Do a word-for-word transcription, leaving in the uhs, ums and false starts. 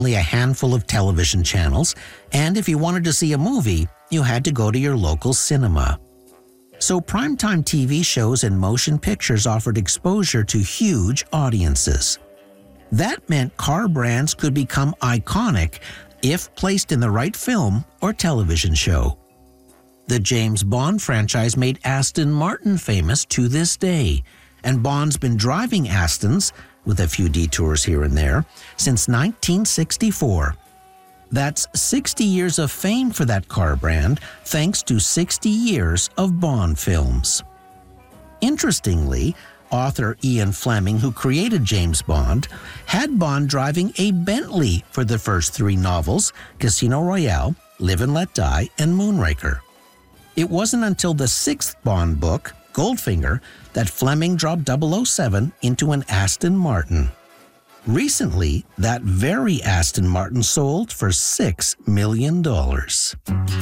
only a handful of television channels, and if you wanted to see a movie, you had to go to your local cinema. So primetime T V shows and motion pictures offered exposure to huge audiences. That meant car brands could become iconic if placed in the right film or television show. The James Bond franchise made Aston Martin famous to this day, and Bond's been driving Astons, with a few detours here and there, since nineteen sixty-four. That's sixty years of fame for that car brand, thanks to sixty years of Bond films. Interestingly, author Ian Fleming, who created James Bond, had Bond driving a Bentley for the first three novels, Casino Royale, Live and Let Die, and Moonraker. It wasn't until the sixth Bond book, Goldfinger, that Fleming dropped double oh seven into an Aston Martin. Recently, that very Aston Martin sold for six million dollars.